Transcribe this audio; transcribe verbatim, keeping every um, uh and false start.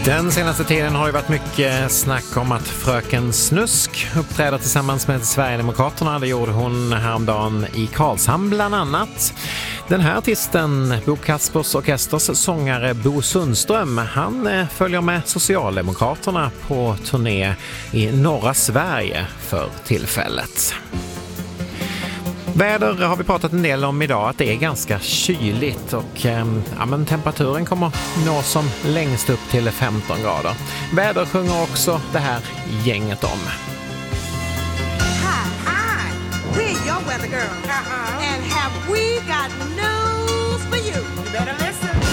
Den senaste tiden har ju varit mycket snack om att Fröken Snusk uppträder tillsammans med Sverigedemokraterna. Det gjorde hon häromdagen i Karlshamn bland annat. Den här artisten, Bo Kaspers Orkesters sångare Bo Sundström, han följer med Socialdemokraterna på turné i norra Sverige för tillfället. Väder har vi pratat en del om idag, att det är ganska kyligt och ja, men temperaturen kommer nå som längst upp till femton grader. Väder sjunger också det här gänget om. Hi, hi, we're your weather girl. Uh-huh. And have we got news for you? You better listen.